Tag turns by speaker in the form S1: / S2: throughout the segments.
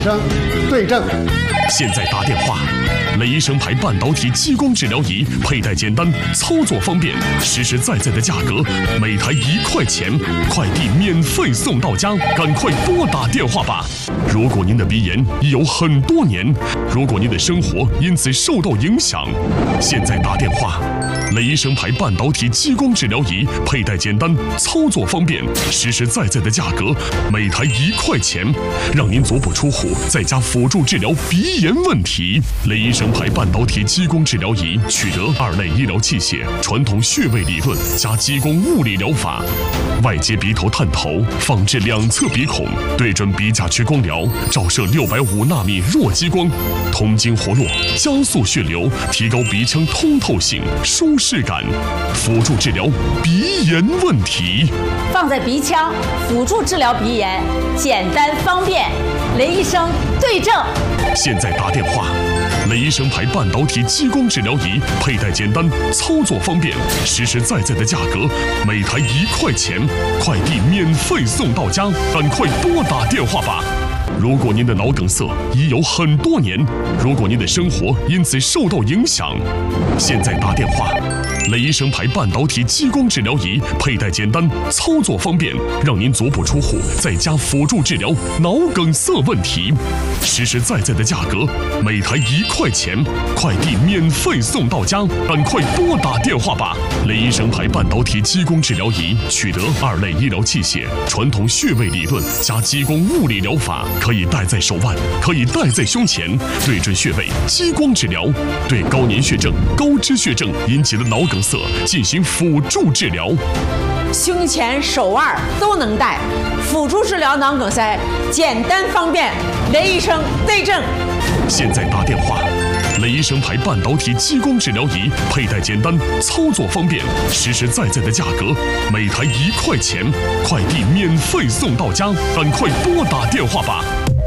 S1: 生对症。
S2: 现在打电话，雷神牌半导体激光治疗仪，佩戴简单，操作方便，实实在在的价格，每台1块钱，快递免费送到家，赶快拨打电话吧。如果您的鼻炎已有很多年，如果您的生活因此受到影响，现在打电话，雷神牌半导体激光治疗仪，佩戴简单，操作方便，实实在在的价格，每台1块钱，让您足不出户，在家辅助治疗鼻炎问题。雷神牌半导体激光治疗仪取得2类医疗器械，传统穴位理论加激光物理疗法，外接鼻头探头，放置2侧鼻孔，对准鼻甲区光疗，照射650纳米弱激光，通经活络，加速血流，提高鼻腔通透性、舒适感，辅助治疗鼻炎问题。
S3: 放在鼻腔，辅助治疗鼻炎，简单方便。雷医生对症。
S2: 现在打电话，雷神牌半导体激光治疗仪，佩戴简单，操作方便，实实在在的价格，每台1块钱，快递免费送到家，赶快拨打电话吧。如果您的脑梗塞已有很多年，如果您的生活因此受到影响，现在打电话，雷神牌半导体激光治疗仪，佩戴简单，操作方便，让您足不出户，在家辅助治疗脑梗塞问题，实实在在的价格，每台1块钱，快递免费送到家，赶快拨打电话吧。雷神牌半导体激光治疗仪取得2类医疗器械，传统穴位理论加激光物理疗法，可以戴在手腕，可以戴在胸前，对准穴位激光治疗，对高粘血症、高脂血症引起的脑梗塞进行辅助治疗。
S3: 胸前、手腕都能戴，辅助治疗脑梗塞，简单方便。雷医生对症。
S2: 现在打电话，雷神牌半导体激光治疗仪，佩戴简单，操作方便，实实在在的价格，每台1块钱，快递免费送到家，赶快拨打电话吧。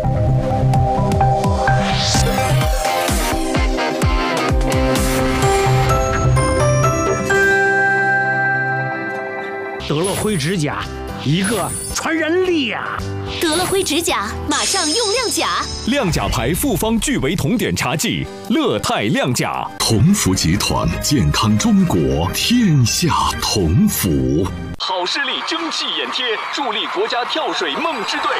S4: 得了灰指甲，一个传染力呀！
S5: 得了灰指甲，马上用亮甲。
S6: 亮甲牌复方聚维酮碘茶剂，乐泰亮甲。
S7: 同福集团，健康中国，天下同福。
S6: 好视力蒸汽眼贴，助力国家跳水梦之队。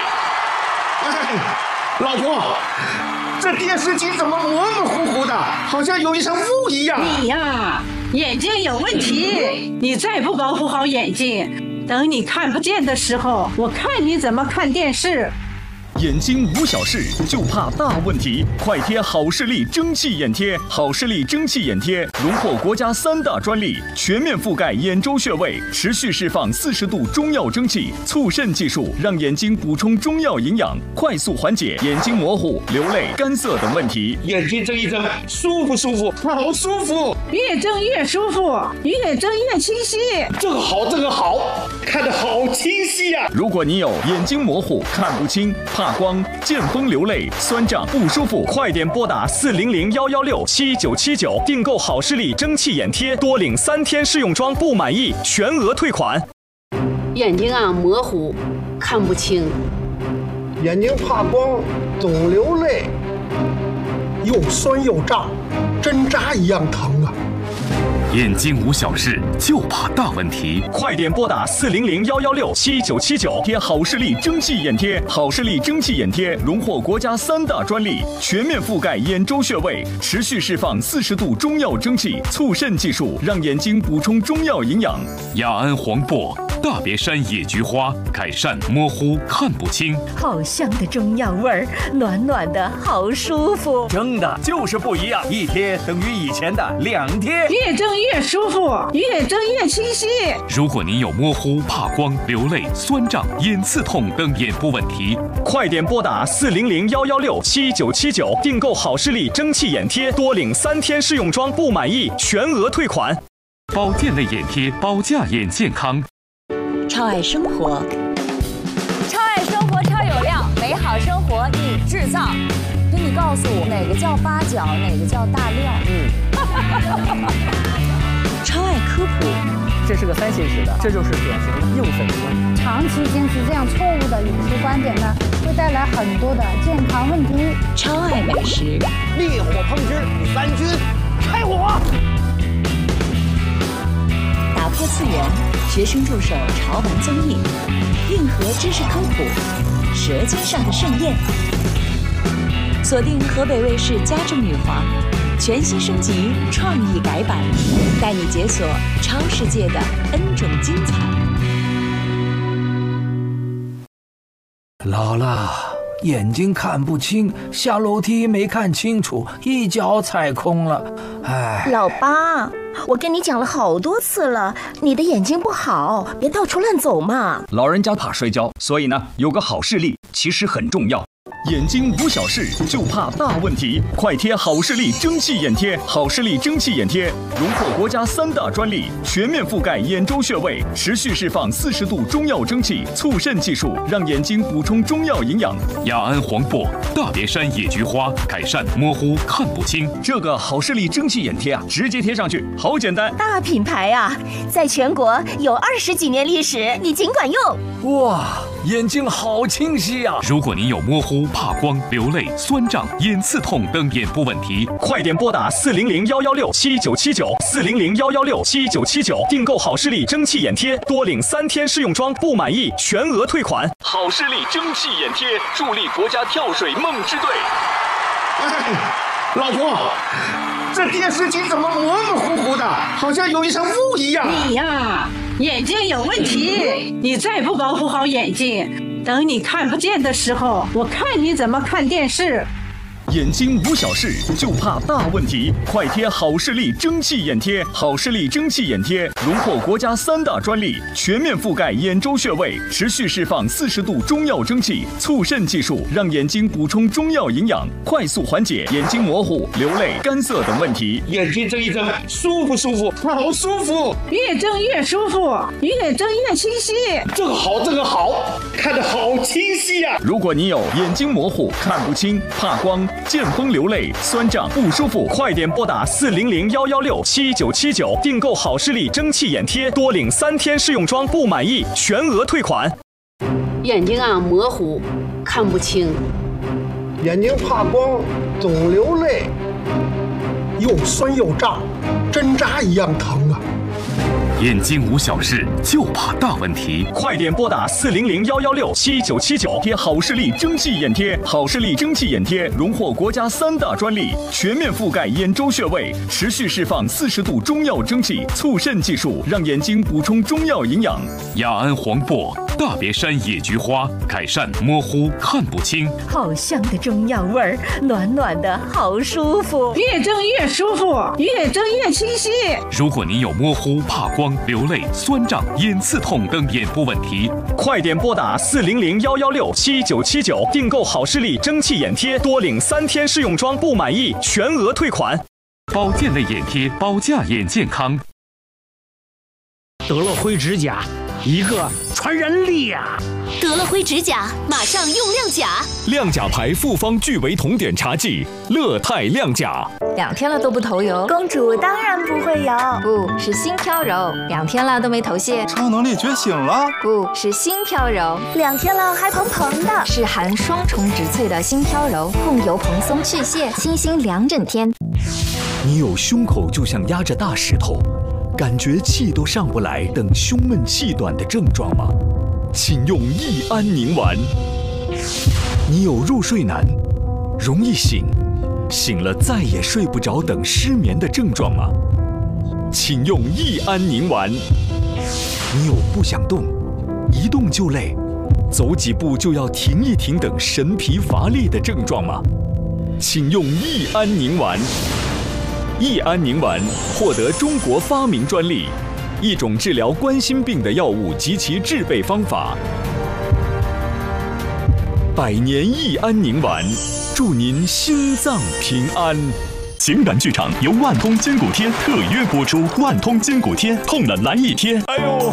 S1: 老婆，这电视机怎么模模糊糊的，好像有一层雾一样？
S8: 你呀，眼睛有问题，你再不保护好眼睛，等你看不见的时候，我看你怎么看电视。
S6: 眼睛无小事，就怕大问题。快贴好视力蒸汽眼贴，好视力蒸汽眼贴荣获国家3大专利，全面覆盖眼周穴位，持续释放40度中药蒸汽，促渗技术让眼睛补充中药营养，快速缓解眼睛模糊、流泪、干涩等问题。
S1: 眼睛睁一睁，舒服舒服，好舒服，
S8: 越睁越舒服，越睁越清晰。
S1: 这个好，这个好，看得好清晰呀！
S6: 如果你有眼睛模糊、看不清、怕光、见风流泪、酸胀不舒服，快点拨打400-116-7979订购好视力蒸汽眼贴，多领3天试用装，不满意全额退款。
S5: 眼睛模糊，看不清，
S1: 眼睛怕光，总流泪，又酸又胀，针扎一样疼啊！
S7: 眼睛无小事，就怕大问题。
S6: 快点拨打400-116-7979贴好视力蒸汽眼贴。好视力蒸汽眼贴荣获国家3大专利，全面覆盖眼周穴位，持续释放40度中药蒸汽，促渗技术让眼睛补充中药营养。
S7: 雅安黄柏、大别山野菊花，改善模糊看不清。
S9: 好香的中药味儿，暖暖的好舒服。
S4: 蒸的就是不一样，一贴等于以前的2贴。
S8: 越蒸越舒服，越睁越清晰。
S7: 如果您有模糊、怕光、流泪、酸胀、眼刺痛等眼部问题，
S6: 快点拨打400-116-7979订购好视力蒸汽眼贴，多领3天试用装，不满意全额退款。
S7: 保健类眼贴，保驾眼健康。
S9: 超爱生活，
S3: 超爱生活，超有料，美好生活你制造。给你告诉我哪个叫八角，哪个叫大料。
S9: 超爱科普，
S10: 这是个3线式的，这就是典型的右粉的观点。
S11: 长期坚持这样错误的饮食观点呢，会带来很多的健康问题。
S3: 超爱美食，
S1: 烈火烹之，3军开火。
S12: 打破次元，学生助手潮玩综艺，硬核知识科普，舌尖上的盛宴。锁定河北卫视家政女皇，全新升级，创意改版，带你解锁超世界的 N 种精彩。
S13: 姥姥，眼睛看不清，下楼梯没看清楚，一脚踩空了。哎，
S9: 老八，我跟你讲了好多次了，你的眼睛不好，别到处乱走嘛。
S6: 老人家怕摔跤，所以呢，有个好视力其实很重要。眼睛无小事，就怕大问题。快贴好视力蒸汽眼贴，好视力蒸汽眼贴荣获国家3大专利，全面覆盖眼周穴位，持续释放40度中药蒸汽，促渗技术，让眼睛补充中药营养。
S7: 雅安黄柏、大别山野菊花，改善模糊看不清。
S6: 这个好视力蒸汽眼贴啊，直接贴上去，好简单。
S9: 大品牌啊，在全国有20几年历史，你尽管用。
S13: 哇，眼睛好清晰啊！
S7: 如果您有模糊、怕光、流泪、酸胀、眼刺痛等眼部问题，
S6: 快点拨打400-116-7979，400-116-7979，订购好视力蒸汽眼贴，多领3天试用装，不满意全额退款。好视力蒸汽眼贴，助力国家跳水梦之队。
S1: 老婆，这电视机怎么模模糊糊的，好像有一层雾一样？
S8: 你呀，眼睛有问题，你再不保护好眼睛，等你看不见的时候，我看你怎么看电视。
S6: 眼睛无小事，就怕大问题。快贴好视力蒸汽眼贴，好视力蒸汽眼贴荣获国家3大专利，全面覆盖眼周穴位，持续释放40度中药蒸汽，促渗技术，让眼睛补充中药营养，快速缓解眼睛模糊、流泪、干涩等问题。
S1: 眼睛睁一睁，舒服舒服，好舒服，
S8: 越睁越舒服，越睁越清晰。
S1: 这个好，这个好，看得好清晰呀！
S6: 如果你有眼睛模糊、看不清、怕光、见风流泪、酸胀不舒服，快点拨打400-116-7979，订购好视力蒸汽眼贴，多领3天试用装，不满意全额退款。
S5: 眼睛啊模糊，看不清，
S1: 眼睛怕光，总流泪，又酸又胀，针扎一样疼啊！
S7: 眼睛无小事，就怕大问题。
S6: 快点拨打400-116-7979，贴好视力蒸汽眼贴，好视力蒸汽眼贴荣获国家3大专利，全面覆盖眼周穴位，持续释放40度中药蒸汽，促渗技术，让眼睛补充中药营养。
S7: 雅安黄柏、大别山野菊花，改善模糊看不清。
S9: 好香的中药味儿，暖暖的好舒服，
S8: 越睁越舒服，越睁越清晰。
S7: 如果您有模糊、怕光、流泪、酸胀、眼刺痛等眼部问题，
S6: 快点拨打400-116-7979，订购好视力蒸汽眼贴，多领3天试用装，不满意全额退款。
S7: 保健类眼贴，保驾眼健康。
S10: 得了灰指甲，一个传染力啊！
S12: 得了灰指甲，马上用亮甲。
S2: 亮甲牌复方聚维酮碘茶剂，乐泰亮甲。
S14: 2天了都不头油，
S9: 公主当然不会有，
S14: 不是心飘柔。2天了都没头屑，
S15: 超能力觉醒了，
S14: 不是心飘柔。
S9: 2天了还蓬蓬的，
S14: 是含双重植萃的心飘柔，控油蓬松去屑，清新2整天。
S16: 你有胸口就像压着大石头，感觉气都上不来等胸闷气短的症状吗？请用益安宁丸。你有入睡难、容易醒、醒了再也睡不着等失眠的症状吗？请用益安宁丸。你有不想动、一动就累、走几步就要停一停等神疲乏力的症状吗？请用益安宁丸。益安宁丸获得中国发明专利，一种治疗冠心病的药物及其制备方法。100年益安宁丸，祝您心脏平安。
S2: 情感剧场由万通筋骨贴特约播出，万通筋骨贴痛了来一贴。哎呦，